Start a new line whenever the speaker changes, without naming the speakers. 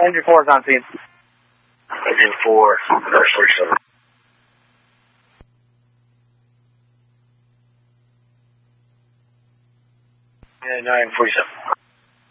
Engine 4 is on scene.
Engine 4, nurse 37. Yeah, 947.